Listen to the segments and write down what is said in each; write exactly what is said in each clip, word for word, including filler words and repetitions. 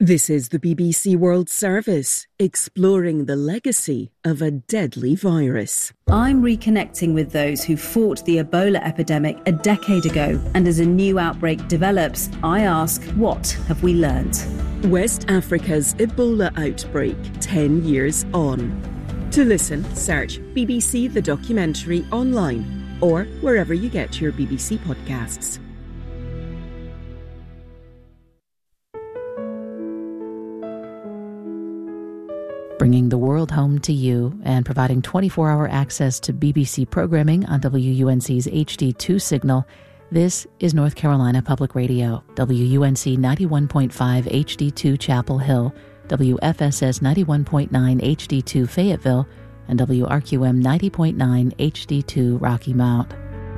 This is the B B C World Service, exploring the legacy of a deadly virus. I'm reconnecting with those who fought the Ebola epidemic a decade ago, and as a new outbreak develops, I ask, what have we learned? West Africa's Ebola outbreak, ten years on. To listen, search B B C The Documentary online or wherever you get your B B C podcasts. Bringing the world home to you and providing twenty-four hour access to B B C programming on W U N C's H D two signal, this is North Carolina Public Radio, W U N C ninety-one point five H D two Chapel Hill, W F S S ninety-one point nine H D two Fayetteville, and W R Q M ninety point nine H D two Rocky Mount.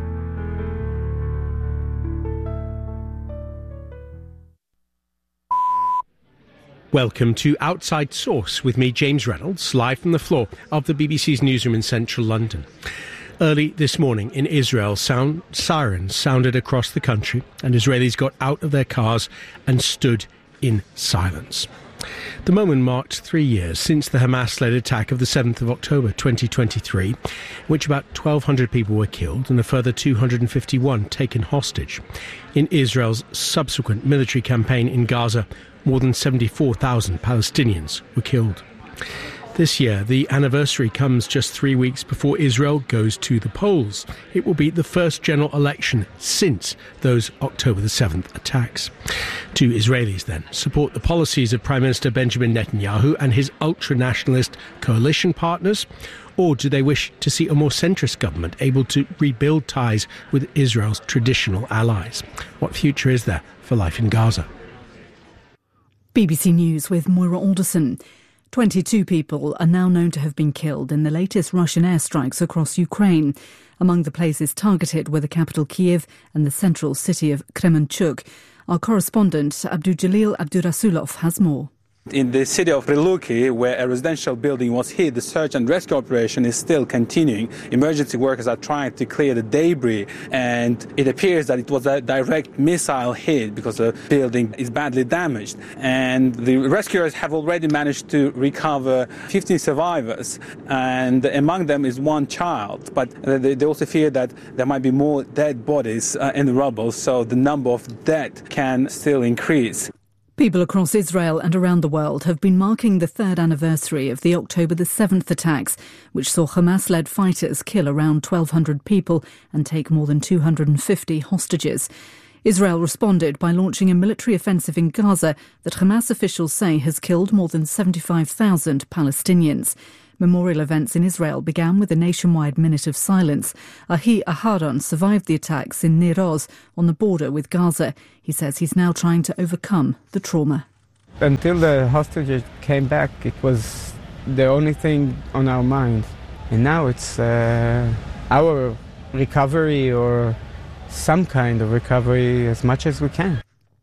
Welcome to Outside Source with me, James Reynolds, live from the floor of the B B C's newsroom in central London. Early this morning in Israel, sound sirens sounded across the country and Israelis got out of their cars and stood in silence. The moment marked three years since the Hamas-led attack of the seventh of October twenty twenty-three, in which about twelve hundred people were killed and a further two hundred fifty-one taken hostage. In Israel's subsequent military campaign in Gaza, more than seventy-four thousand Palestinians were killed. This year, the anniversary comes just three weeks before Israel goes to the polls. It will be the first general election since those October the seventh attacks. Do Israelis then support the policies of Prime Minister Benjamin Netanyahu and his ultra-nationalist coalition partners? Or do they wish to see a more centrist government able to rebuild ties with Israel's traditional allies? What future is there for life in Gaza? B B C News with Moira Alderson. twenty-two people are now known to have been killed in the latest Russian airstrikes across Ukraine. Among the places targeted were the capital Kiev and the central city of Kremenchuk. Our correspondent Abdujalil Abdurasulov has more. In the city of Riluki, where a residential building was hit, the search and rescue operation is still continuing. Emergency workers are trying to clear the debris, and it appears that it was a direct missile hit because the building is badly damaged. And the rescuers have already managed to recover fifteen survivors, and among them is one child. But they also fear that there might be more dead bodies in the rubble, so the number of dead can still increase. People across Israel and around the world have been marking the third anniversary of the October the seventh attacks, which saw Hamas-led fighters kill around twelve hundred people and take more than two hundred fifty hostages. Israel responded by launching a military offensive in Gaza that Hamas officials say has killed more than seventy-five thousand Palestinians. Memorial events in Israel began with a nationwide minute of silence. Ahi Aharon survived the attacks in Nir Oz on the border with Gaza. He says he's now trying to overcome the trauma. Until the hostages came back, it was the only thing on our minds. And now it's uh, our recovery, or some kind of recovery, as much as we can.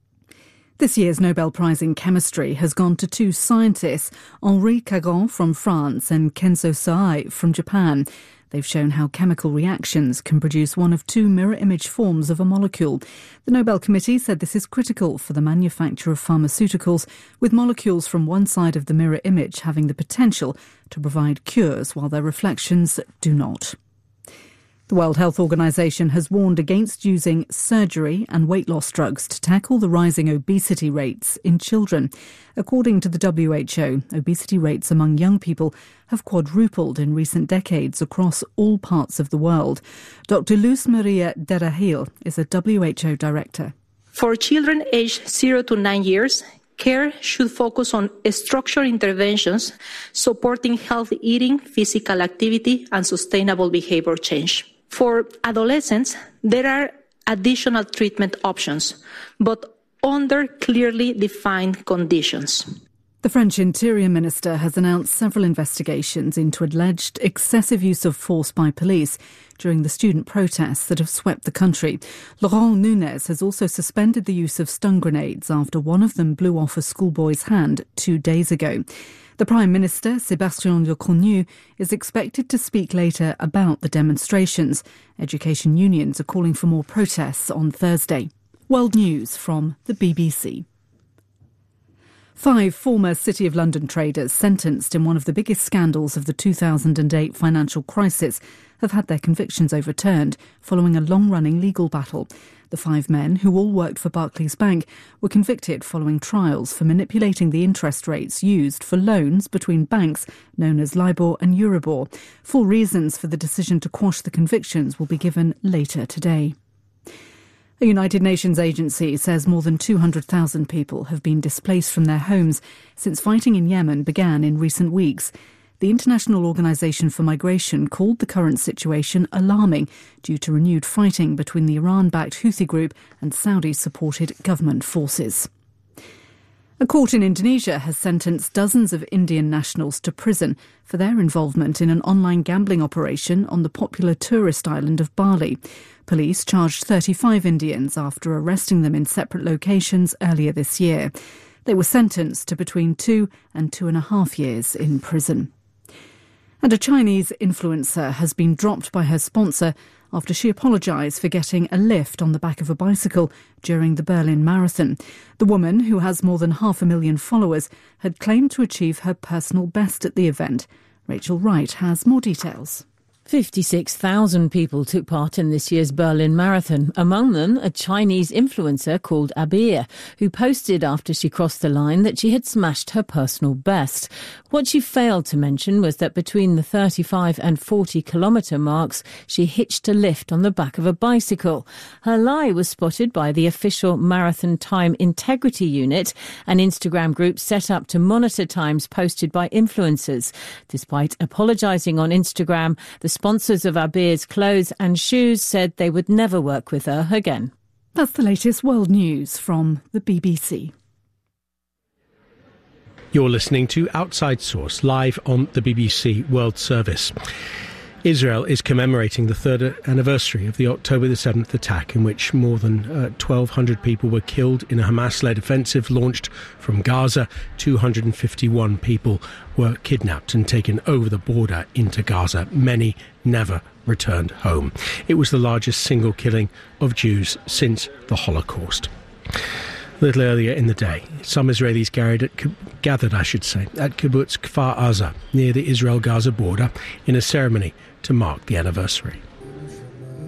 This year's Nobel Prize in Chemistry has gone to two scientists, Henri Caron from France and Kenzo Saai from Japan. They've shown how chemical reactions can produce one of two mirror image forms of a molecule. The Nobel Committee said this is critical for the manufacture of pharmaceuticals, with molecules from one side of the mirror image having the potential to provide cures while their reflections do not. The World Health Organization has warned against using surgery and weight loss drugs to tackle the rising obesity rates in children. According to the W H O, obesity rates among young people have quadrupled in recent decades across all parts of the world. Doctor Luz Maria Derahil is a W H O director. For children aged zero to nine years, care should focus on structured interventions supporting healthy eating, physical activity, and sustainable behavior change. For adolescents, there are additional treatment options, but under clearly defined conditions. The French Interior Minister has announced several investigations into alleged excessive use of force by police during the student protests that have swept the country. Laurent Nunez has also suspended the use of stun grenades after one of them blew off a schoolboy's hand two days ago. The Prime Minister, Sébastien Lecornu, is expected to speak later about the demonstrations. Education unions are calling for more protests on Thursday. World News from the B B C. Five former City of London traders sentenced in one of the biggest scandals of the two thousand eight financial crisis have had their convictions overturned following a long-running legal battle. The five men, who all worked for Barclays Bank, were convicted following trials for manipulating the interest rates used for loans between banks, known as LIBOR and Euribor. Full reasons for the decision to quash the convictions will be given later today. A United Nations agency says more than two hundred thousand people have been displaced from their homes since fighting in Yemen began in recent weeks. The International Organization for Migration called the current situation alarming due to renewed fighting between the Iran-backed Houthi group and Saudi-supported government forces. A court in Indonesia has sentenced dozens of Indian nationals to prison for their involvement in an online gambling operation on the popular tourist island of Bali. Police charged thirty-five Indians after arresting them in separate locations earlier this year. They were sentenced to between two and two and a half years in prison. And a Chinese influencer has been dropped by her sponsor after she apologised for getting a lift on the back of a bicycle during the Berlin Marathon. The woman, who has more than half a million followers, had claimed to achieve her personal best at the event. Rachel Wright has more details. fifty-six thousand people took part in this year's Berlin Marathon, among them a Chinese influencer called Abir, who posted after she crossed the line that she had smashed her personal best. What she failed to mention was that between the thirty-five and forty kilometre marks, she hitched a lift on the back of a bicycle. Her lie was spotted by the official Marathon Time Integrity Unit, an Instagram group set up to monitor times posted by influencers. Despite apologising on Instagram, the sponsors of Abir's clothes and shoes said they would never work with her again. That's the latest world news from the B B C. You're listening to Outside Source, live on the B B C World Service. Israel is commemorating the third anniversary of the October the seventh attack, in which more than uh, twelve hundred people were killed in a Hamas-led offensive launched from Gaza. two hundred fifty-one people were kidnapped and taken over the border into Gaza. Many never returned home. It was the largest single killing of Jews since the Holocaust. A little earlier in the day, some Israelis gathered at, gathered, I should say, at kibbutz Kfar Aza, near the Israel-Gaza border, in a ceremony to mark the anniversary.